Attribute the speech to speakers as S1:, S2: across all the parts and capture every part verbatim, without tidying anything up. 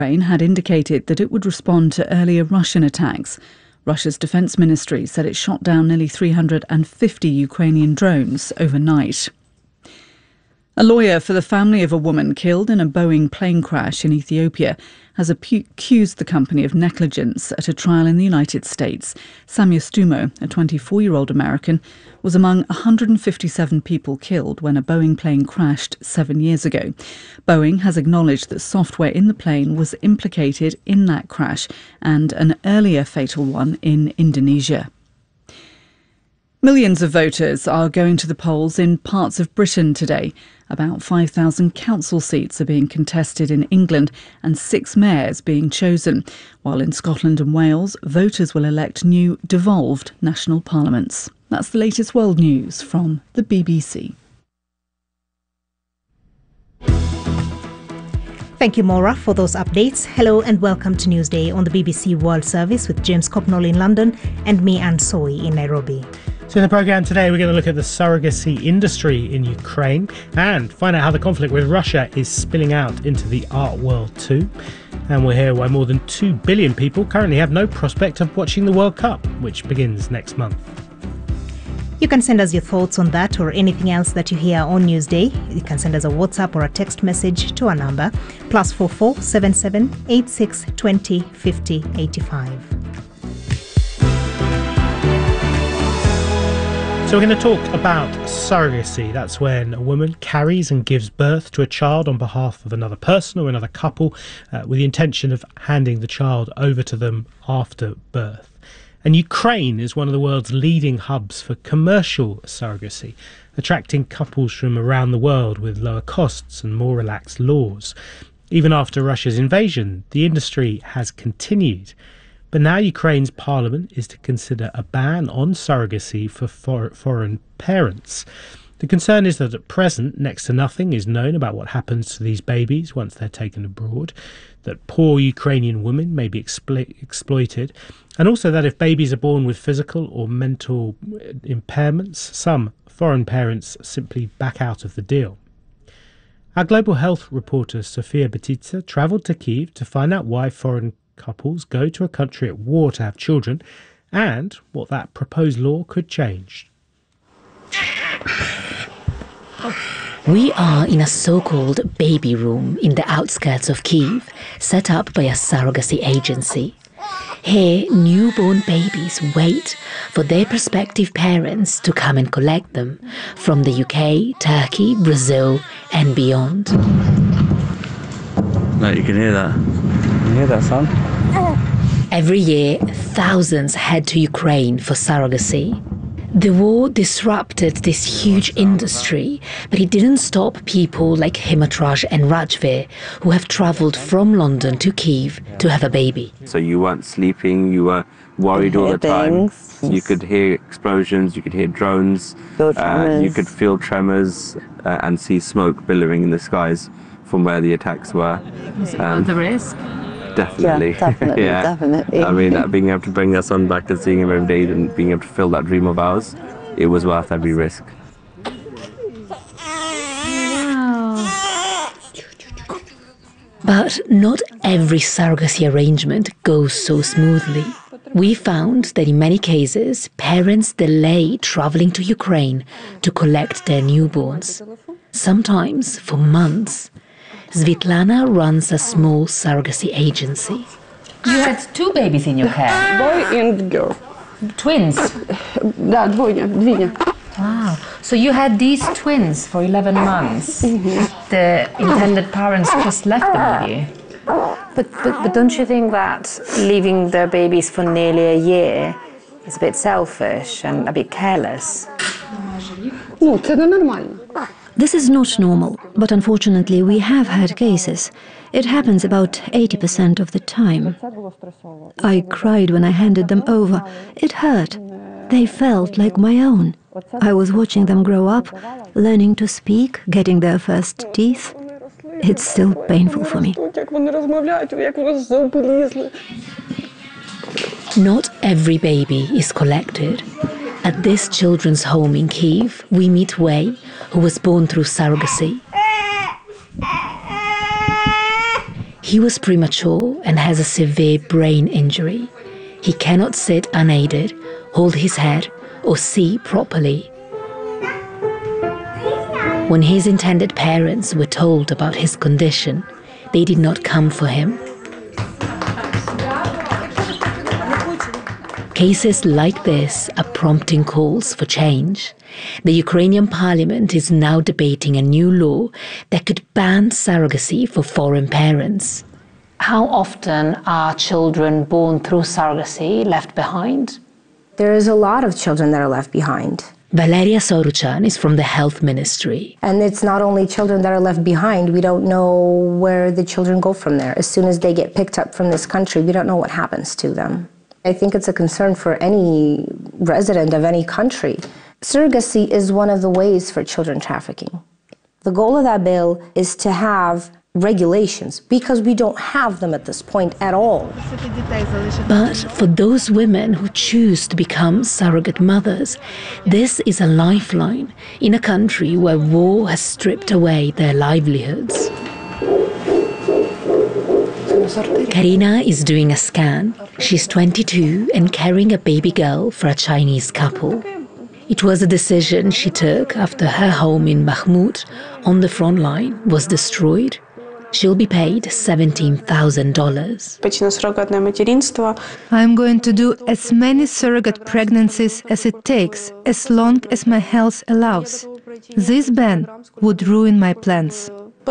S1: Ukraine had indicated that it would respond to earlier Russian attacks. Russia's defence ministry said it shot down nearly three hundred fifty Ukrainian drones overnight. A lawyer for the family of a woman killed in a Boeing plane crash in Ethiopia has accused the company of negligence at a trial in the United States. Samia Stumo, a twenty-four-year-old American, was among one hundred fifty-seven people killed when a Boeing plane crashed seven years ago. Boeing has acknowledged that software in the plane was implicated in that crash and an earlier fatal one in Indonesia. Millions of voters are going to the polls in parts of Britain today. About five thousand council seats are being contested in England and six mayors being chosen, while in Scotland and Wales, voters will elect new devolved national parliaments. That's the latest world news from the B B C.
S2: Thank you, Maura, for those updates. Hello and welcome to Newsday on the B B C World Service with James Copnall in London and me, Anne Soy, in Nairobi.
S3: So in the programme today, we're going to look at the surrogacy industry in Ukraine and find out how the conflict with Russia is spilling out into the art world too. And we'll hear why more than two billion people currently have no prospect of watching the World Cup, which begins next month.
S2: You can send us your thoughts on that or anything else that you hear on Newsday. You can send us a WhatsApp or a text message to our number, plus four four seven seven eight six two zero five zero eight five.
S3: So we're going to talk about surrogacy. That's when a woman carries and gives birth to a child on behalf of another person or another couple uh, with the intention of handing the child over to them after birth. And Ukraine is one of the world's leading hubs for commercial surrogacy, attracting couples from around the world with lower costs and more relaxed laws. Even after Russia's invasion, the industry has continued. But now Ukraine's parliament is to consider a ban on surrogacy for for foreign parents. The concern is that at present, next to nothing is known about what happens to these babies once they're taken abroad, that poor Ukrainian women may be explo- exploited, and also that if babies are born with physical or mental impairments, some foreign parents simply back out of the deal. Our global health reporter Sofia Betitsa travelled to Kyiv to find out why foreign couples go to a country at war to have children and what that proposed law could change.
S4: We are in a so-called baby room in the outskirts of Kyiv, set up by a surrogacy agency. Here, newborn babies wait for their prospective parents to come and collect them from the U K, Turkey, Brazil and beyond.
S5: No, you can hear that. You hear that, son?
S4: Every year, thousands head to Ukraine for surrogacy. The war disrupted this huge industry, but it didn't stop people like Himatraj and Rajveer, who have travelled from London to Kyiv to have a baby.
S6: So you weren't sleeping, you were worried all the time. You could hear explosions, you could hear drones, uh, you could feel tremors uh, and see smoke billowing in the skies from where the attacks were.
S7: Um, the risk?
S6: Definitely.
S8: Yeah, definitely,
S6: yeah.
S8: definitely.
S6: I mean, uh, being able to bring our son back and seeing him every day and being able to fill that dream of ours, it was worth every risk.
S4: But not every surrogacy arrangement goes so smoothly. We found that in many cases, parents delay travelling to Ukraine to collect their newborns, sometimes for months. Svitlana runs a small surrogacy agency.
S7: You had two babies in your care?
S8: Boy and girl.
S7: Twins?
S8: Да, двойня, двойня.
S7: Wow. So you had these twins for eleven months. Mm-hmm. The intended parents just left them with you.
S9: But, but, but don't you think that leaving their babies for nearly a year is a bit selfish and a bit careless?
S8: Ну, це не нормально.
S10: This is not normal, but unfortunately we have had cases. It happens about eighty percent of the time. I cried when I handed them over. It hurt. They felt like my own. I was watching them grow up, learning to speak, getting their first teeth. It's still painful for me.
S4: Not every baby is collected. At this children's home in Kyiv, we meet Wei, who was born through surrogacy. He was premature and has a severe brain injury. He cannot sit unaided, hold his head, or see properly. When his intended parents were told about his condition, they did not come for him. Cases like this are prompting calls for change. The Ukrainian parliament is now debating a new law that could ban surrogacy for foreign parents.
S7: How often are children born through surrogacy left behind?
S11: There is a lot of children that are left behind.
S4: Valeria Soruchan is from the Health Ministry.
S11: And it's not only children that are left behind, we don't know where the children go from there. As soon as they get picked up from this country, we don't know what happens to them. I think it's a concern for any resident of any country. Surrogacy is one of the ways for children trafficking. The goal of that bill is to have regulations, because we don't have them at this point at all.
S4: But for those women who choose to become surrogate mothers, this is a lifeline in a country where war has stripped away their livelihoods. Karina is doing a scan. She's twenty-two and carrying a baby girl for a Chinese couple. It was a decision she took after her home in Bakhmut on the front line was destroyed. She'll be paid seventeen thousand dollars.
S10: I'm going to do as many surrogate pregnancies as it takes, as long as my health allows. This ban would ruin my plans.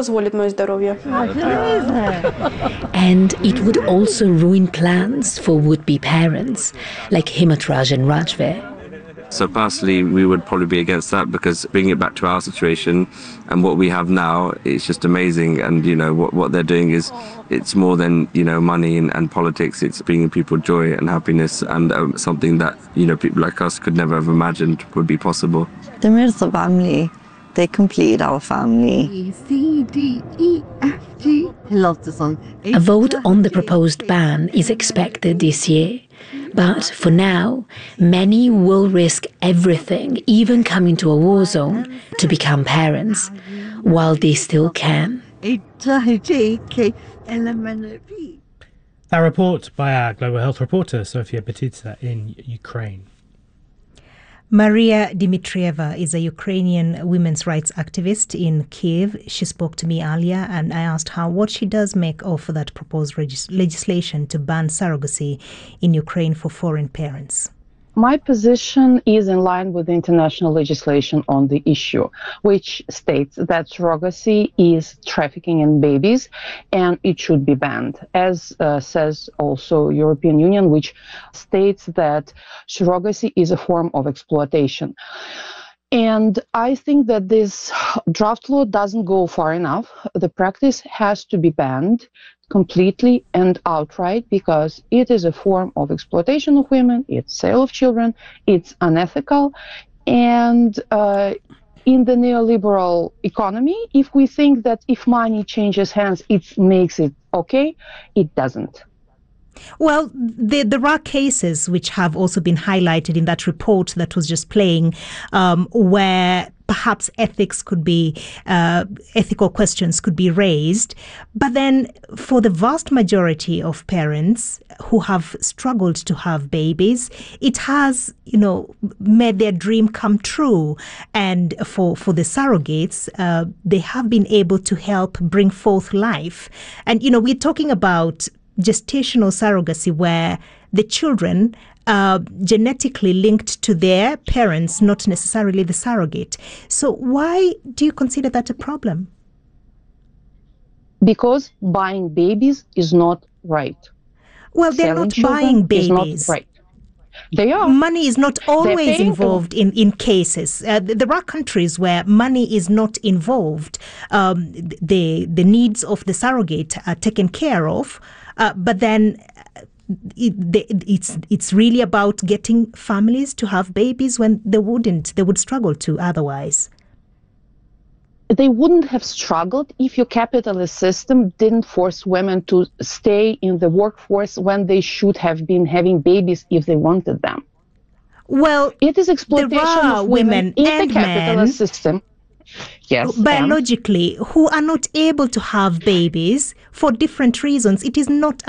S4: And it would also ruin plans for would-be parents, like Himatraj and Rajveer.
S6: So personally, we would probably be against that, because bringing it back to our situation and what we have now, it's just amazing. And, you know, what, what they're doing is, it's more than, you know, money and, and politics. It's bringing people joy and happiness, and um, something that, you know, people like us could never have imagined would be possible.
S12: The Mirza family, they complete our family.
S4: A vote on the proposed ban is expected this year. But for now, many will risk everything, even coming to a war zone, to become parents, while they still can.
S3: That report by our Global Health reporter, Sofia Betitsa, in Ukraine.
S2: Maria Dmitrieva is a Ukrainian women's rights activist in Kiev. She spoke to me earlier, and I asked her what she does make of that proposed regis- legislation to ban surrogacy in Ukraine for foreign parents.
S13: My position is in line with the international legislation on the issue, which states that surrogacy is trafficking in babies and it should be banned, as uh, says also European Union, which states that surrogacy is a form of exploitation. And I think that this draft law doesn't go far enough. The practice has to be banned completely and outright, because it is a form of exploitation of women, it's sale of children, it's unethical. And uh, in the neoliberal economy, if we think that if money changes hands, it makes it okay, it doesn't.
S2: Well, there, there are cases which have also been highlighted in that report that was just playing, um, where perhaps ethics could be, uh, ethical questions could be raised. But then for the vast majority of parents who have struggled to have babies, it has, you know, made their dream come true. And for, for the surrogates, uh, they have been able to help bring forth life. And, you know, we're talking about gestational surrogacy, where the children are genetically linked to their parents, not necessarily the surrogate. So why do you consider that a problem?
S13: Because buying babies is not right.
S2: Well, they're
S13: Selling
S2: not buying babies.
S13: Is not right. They are.
S2: Money is not always
S13: paying-
S2: involved in, in cases. Uh, th- there are countries where money is not involved. Um, the, the needs of the surrogate are taken care of. Uh, but then it, they, it's it's really about getting families to have babies when they wouldn't, they would struggle to otherwise.
S13: They wouldn't have struggled if your capitalist system didn't force women to stay in the workforce when they should have been having babies if they wanted them.
S2: Well,
S13: it is exploitation
S2: there are
S13: of women,
S2: women
S13: in
S2: and
S13: the capitalist
S2: men.
S13: system. Yes.
S2: biologically who are not able to have babies for different reasons. It is not